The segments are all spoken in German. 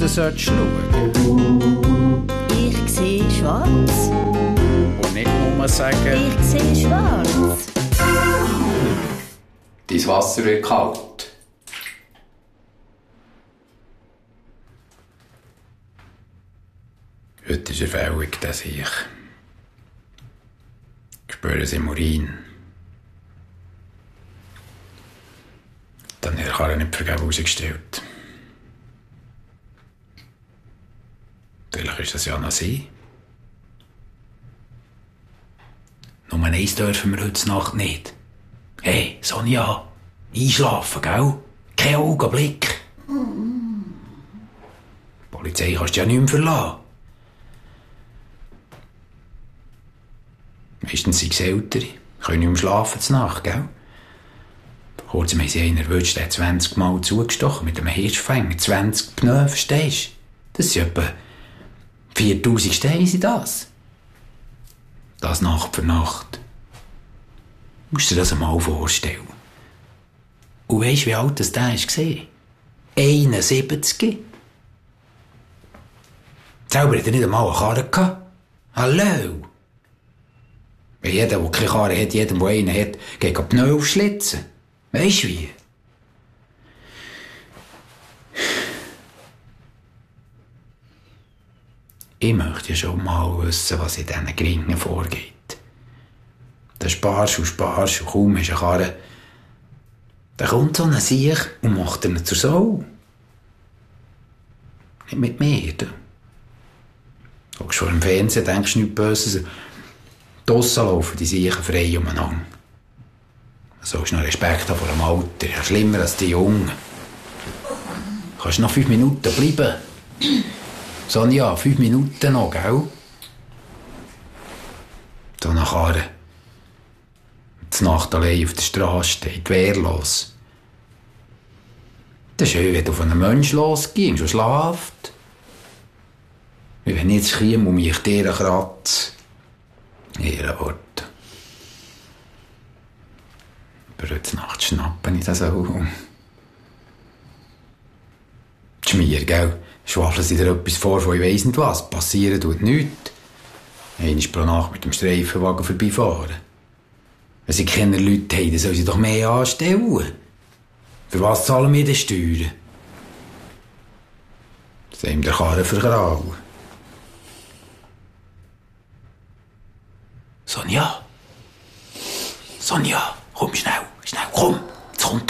du schauen. Ich sehe schwarz. Und nicht nur sagen... Ich sehe schwarz. Dein Wasser wird kalt. Heute ist Erfüllung, dass ich spüre es im Urin. Dann hat der Karre nicht vergeben rausgestellt. Vielleicht ist das ja noch sie. Nur eins dürfen wir heute Nacht nicht. Hey, Sonja, einschlafen, gell? Kein Augenblick. Die Polizei kannst du ja nicht mehr verlassen. Meistens sind es Ältere, können nicht mehr schlafen zur Nacht, gell? Vor kurzem haben sie einen erwischt, der hat 20 Mal zugestochen mit einem Hirschfänger. 20 Pneu, verstehst du? Das sind etwa 4000 Steine, sind das. Das Nacht für Nacht. Du musst dir das einmal vorstellen. Und weisst du, wie alt das der war? 71. Selber hat er nicht einmal eine Karre gehabt. Hallo? Weil jeder, der keine Karre hat, jedem, der einen hat, geht die Pneu aufschlitzen. Weisst du wie? Ich möchte ja schon mal wissen, was in diesen Gringen vorgeht. Da sparst und kaum hast du eine Karre. Dann kommt so ein Siech und macht ihn zur Sau. Nicht mit mir, du. Du guckst vor dem Fernsehen, denkst nichts Böses. Draussen laufen die Siechen frei umeinander. Du sollst noch Respekt haben vor dem Alter. Ja, schlimmer als die Jungen. Du kannst noch 5 Minuten bleiben. Sonja, 5 Minuten noch, gell? So eine Karre. Die Nacht allein auf der Straße steht, wehrlos. Das ist schön, wenn du auf einen Menschen losgehst und schlaft. Wie wenn ich jetzt käme und mich dir kratze. Ihre Worte. Aber heute Nacht schnappen ich das auch. Die Schmier, gell? Schwafeln sie dir etwas vor, von ich weiss nicht was. Passieren tut nichts. Einmal pro Nacht mit dem Streifenwagen vorbeifahren. Wenn sie keine Leute haben, dann sollen sie doch mehr anstellen. Für was zahlen wir denn Steuern? Das haben der Karren vergrauen. Sonja! Sonja, komm schnell, komm! Jetzt kommt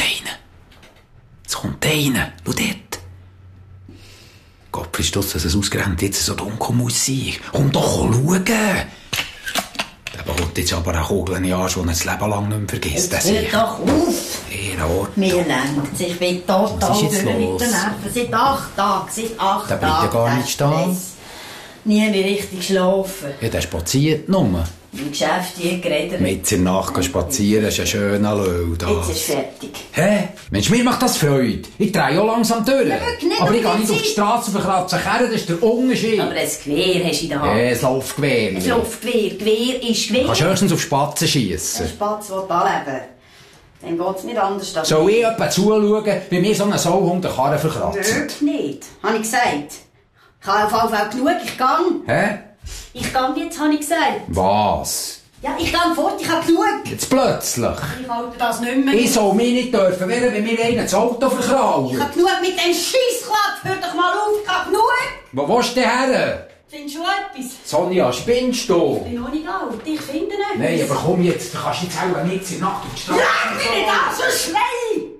einer! Schau dort! Gott, ist das, dass es ausgerechnet jetzt so dunkel muss sein? Komm doch schauen! Der bekommt jetzt aber eine Kugel in den Arsch, die er das Leben lang nicht mehr vergisst. Jetzt hört doch auf! Mir lenkt sich, ich bin total durch mit den Nerven. Seit 8 Tagen, Der bleibt ja gar nicht stehen. Nie mehr richtig schlafen. Ja, der spaziert nur. Im Geschäft hier geredet. Mit in der Nacht spazieren ist ein schöner Löw. Jetzt ist fertig. Hä? Mensch, mir macht das Freude. Ich drehe auch langsam durch. Ja, aber ich gehe nicht auf die Straße verkratzen. Das ist der Unterschied. Aber ein Gewehr hast du in der Hand. Ein Laufgewehr. Ein Laufgewehr. Gewehr ist Gewehr. Kannst höchstens auf Spatzen schiessen. Ein Spatz will anleben. Dann geht's nicht anders. Soll ich etwa zuschauen, wie mir so ein Sauhund den Karren verkratzt? Wirklich nicht. Habe ich gesagt. Ich habe auf jeden Fall genug. Ich gang. Hä? Ich gang jetzt, habe ich gesagt. Was? Ja, ich gang fort. Ich habe genug. Jetzt plötzlich? Ich halte das nicht mehr. Ich soll mich nicht dürfen werden, wenn mir einer das Auto verkraut. Ich habe genug mit dem Scheissklapf. Hör doch mal auf. Ich habe genug. Wo willst du denn her? Findest du etwas? Sonja, spinnst du? Ich bin noch nicht alt. Ich finde nicht. Nein, aber komm jetzt. Du kannst jetzt auch nicht in der Nacht auf die Straße. Lass mich nicht an, so schnell